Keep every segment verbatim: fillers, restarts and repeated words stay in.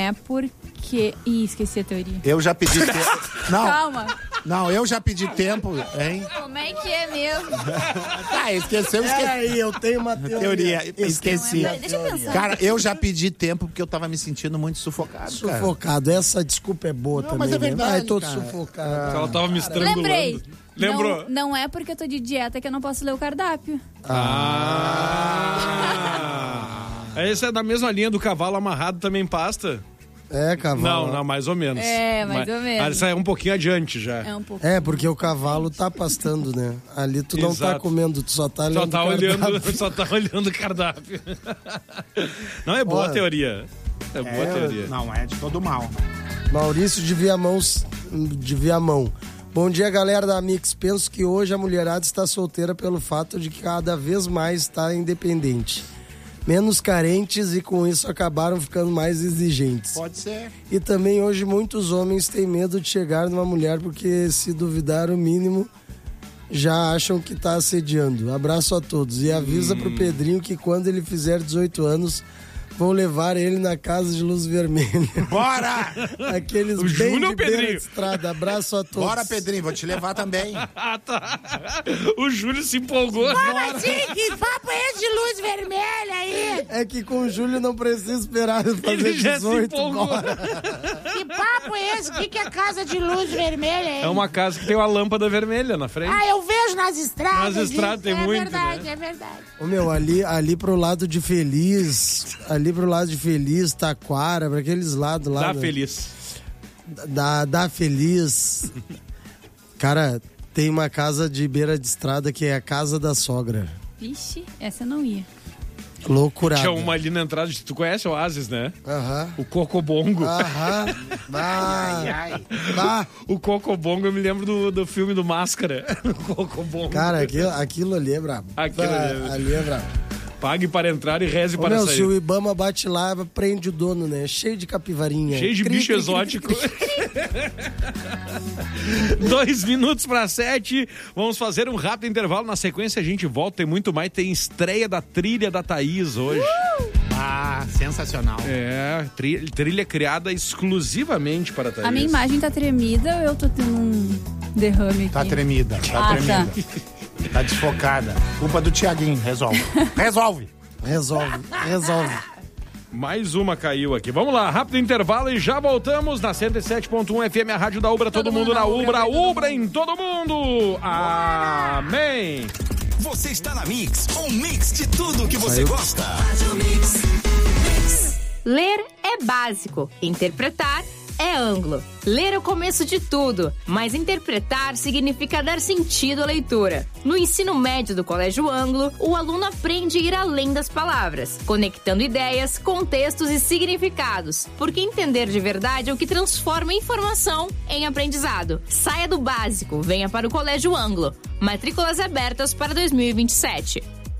é porque... Ih, esqueci a teoria. Eu já pedi tempo. Não. Calma. Não, eu já pedi tempo, hein? Como é que é mesmo? Ah, esqueceu, esqueci. Aí, eu tenho uma teoria. Teoria, esqueci. Não é, deixa eu pensar. Cara, eu já pedi tempo porque eu tava me sentindo muito sufocado. Sufocado. Cara. Essa desculpa é boa não, também. Mas é verdade. Né? Ah, tô cara. sufocado. Ela tava me estrangulando. Lembrei. Lembrou? Não, não é porque eu tô de dieta que eu não posso ler o cardápio. Ah! Essa é da mesma linha do cavalo amarrado também pasta? É, cavalo. Não, não, mais ou menos. É, mais Mas, ou menos. Essa é um pouquinho adiante já. É um pouco. É, porque o cavalo tá pastando, né? Ali tu não Exato. tá comendo, tu só tá olhando Só tá o olhando, cardápio. só tá olhando o cardápio. Não, é boa Olha, a teoria. É boa É, teoria. não, é de todo mal. Maurício de Viamão, de Viamão. Bom dia, galera da Mix. Penso que hoje a mulherada está solteira pelo fato de que cada vez mais está independente. Menos carentes e com isso acabaram ficando mais exigentes. Pode ser. E também hoje muitos homens têm medo de chegar numa mulher porque se duvidar o mínimo já acham que tá assediando. Abraço a todos e avisa hum. pro Pedrinho que quando ele fizer dezoito anos vão levar ele na casa de luz vermelha. Bora! Aqueles O bem Júnior de beira Pedrinho? de estrada. Abraço a todos. Bora, Pedrinho, vou te levar também. Ah, tá. O Júlio se empolgou. Bora, sim, que papo é esse de luz vermelha aí? É que com o Júlio não precisa esperar fazer Ele já se dezoito. empolgou. Bora. Que papo é esse? O que, que é casa de luz vermelha aí? É uma casa que tem uma lâmpada vermelha na frente. Ah, eu vejo nas estradas. Nas estradas isso. tem é muito, verdade, né? É verdade, Ô meu, ali, ali pro lado de Feliz, ali pro lado de Feliz, Taquara, pra aqueles lados lá. Tá né? feliz. Da, da Feliz. Cara, tem uma casa de beira de estrada que é a casa da sogra. Vixe, essa eu não ia. Loucurada. Tinha uma ali na entrada, tu conhece o Oasis, né? Aham. O Cocobongo. Aham. Bah. Ai, ai. Bah. O Cocobongo, eu me lembro do, do filme do Máscara. O Cocobongo. Cara, aquilo, aquilo ali é brabo. Aquilo Bah, ali é- ali é brabo. Pague para entrar e reze Ô, para meu, sair. se o Ibama bate lá, prende o dono, né? Cheio de capivarinha. Cheio de Cri, bicho cri, exótico. cri, cri. Dois minutos para sete. Vamos fazer um rápido intervalo. Na sequência a gente volta. Tem muito mais. Tem estreia da trilha da Thaís hoje. Ah, sensacional. É, tri- trilha criada exclusivamente para a Thaís. A minha imagem tá tremida ou eu tô tendo um derrame aqui? Tá tremida, tá Ah, tremida. tá. Tá desfocada. Culpa do Tiaguinho, resolve. Resolve. Resolve, resolve. Mais uma caiu aqui. Vamos lá, rápido intervalo e já voltamos na cento e sete ponto um F M, a rádio da Ubra. Todo, todo mundo, mundo na Ubra, Ubra, Ubra em todo mundo. Amém. Você está na Mix, um mix de tudo que você Saiu. gosta. Ler é básico, interpretar é ângulo. Ler é o começo de tudo, mas interpretar significa dar sentido à leitura. No ensino médio do Colégio Ângulo, o aluno aprende a ir além das palavras, conectando ideias, contextos e significados, porque entender de verdade é o que transforma a informação em aprendizado. Saia do básico, venha para o Colégio Ângulo. Matrículas abertas para dois mil e vinte e sete.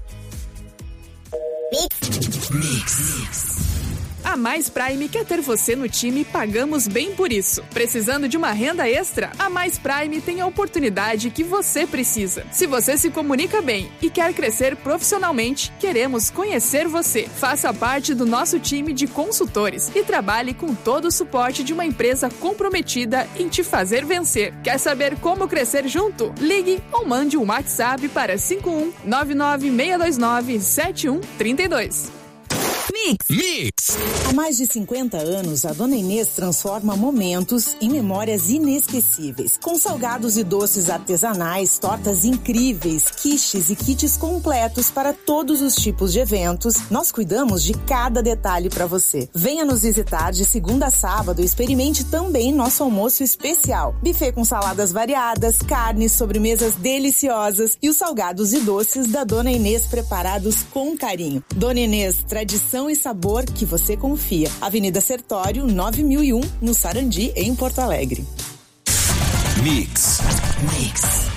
A Mais Prime quer ter você no time e pagamos bem por isso. Precisando de uma renda extra? A Mais Prime tem a oportunidade que você precisa. Se você se comunica bem e quer crescer profissionalmente, queremos conhecer você. Faça parte do nosso time de consultores e trabalhe com todo o suporte de uma empresa comprometida em te fazer vencer. Quer saber como crescer junto? Ligue ou mande um WhatsApp para cinco um nove nove seis dois nove sete um três dois. Mix. Mix. Há mais de cinquenta anos, a Dona Inês transforma momentos em memórias inesquecíveis. Com salgados e doces artesanais, tortas incríveis, quiches e kits completos para todos os tipos de eventos, nós cuidamos de cada detalhe para você. Venha nos visitar de segunda a sábado e experimente também nosso almoço especial. Buffet com saladas variadas, carnes, sobremesas deliciosas e os salgados e doces da Dona Inês preparados com carinho. Dona Inês, tradição e sabor que você confia. Avenida Sertório, nove mil e um, no Sarandi, em Porto Alegre. Mix. Mix.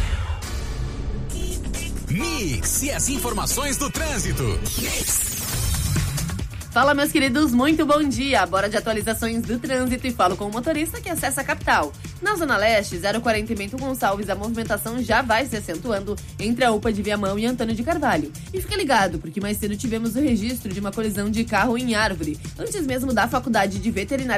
Mix e as informações do trânsito. Mix. Fala, meus queridos, muito bom dia. Bora de atualizações do trânsito e falo com o motorista que acessa a capital. Na Zona Leste, zero quarenta e Bento Gonçalves, a movimentação já vai se acentuando entre a UPA de Viamão e Antônio de Carvalho. E fica ligado, porque mais cedo tivemos o registro de uma colisão de carro em árvore, antes mesmo da Faculdade de Veterinária